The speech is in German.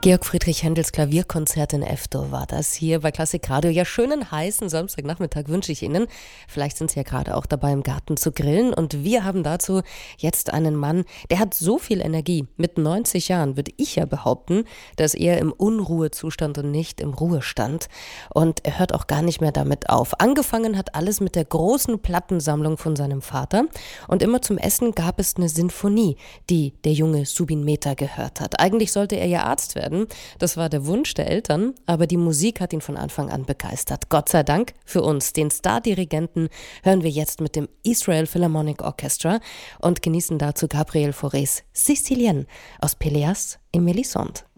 Georg Friedrich Händels Klavierkonzert in F-Dur war das hier bei Klassik Radio. Ja, schönen heißen Samstagnachmittag wünsche ich Ihnen. Vielleicht sind Sie ja gerade auch dabei, im Garten zu grillen. Und wir haben dazu jetzt einen Mann, der hat so viel Energie. Mit 90 Jahren würde ich ja behaupten, dass er im Unruhezustand und nicht im Ruhestand. Und er hört auch gar nicht mehr damit auf. Angefangen hat alles mit der großen Plattensammlung von seinem Vater. Und immer zum Essen gab es eine Sinfonie, die der junge Zubin Mehta gehört hat. Eigentlich sollte er ja Arzt werden. Das war der Wunsch der Eltern, aber die Musik hat ihn von Anfang an begeistert. Gott sei Dank für uns. Den Stardirigenten hören wir jetzt mit dem Israel Philharmonic Orchestra und genießen dazu Gabriel Faurés Sicilienne aus Pelléas et Mélisande.